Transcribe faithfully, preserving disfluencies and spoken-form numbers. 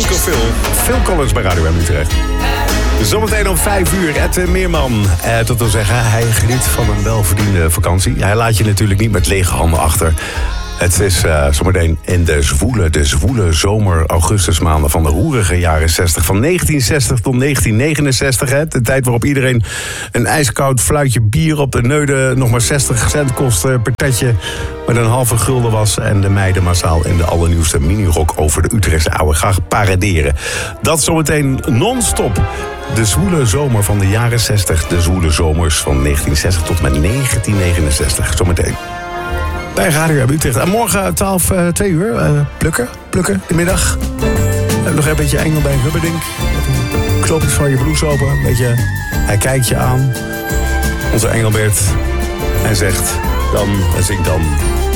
Uncle Phil. Phil Collins bij Radio M Utrecht. Zometeen om vijf uur, Edwin Meerman. Eh, tot wil zeggen, hij geniet van een welverdiende vakantie. Hij laat je natuurlijk niet met lege handen achter. Het is uh, zometeen in de zwoele, de zwoele zomer-augustusmaanden van de roerige jaren zestig. Van negentien zestig tot negentien negenenzestig. Hè? De tijd waarop iedereen een ijskoud fluitje bier op de neude nog maar zestig cent kostte per tetje. Met een halve gulden was en de meiden massaal in de allernieuwste minirok over de Utrechtse oude gracht paraderen. Dat zometeen non-stop. De zwoele zomer van de jaren zestig. De zwoele zomers van negentien zestig tot met negentien negenenzestig. Zometeen. Bij Radio Utrecht. En morgen twaalf, uh, twee uur. Uh, plukken, plukken, de middag. Uh, nog een beetje engel bij Hubberdink. Knoopjes van je blouse open. Een beetje, hij kijkt je aan. Onze Engelbert. En zegt dan, en zingt dan.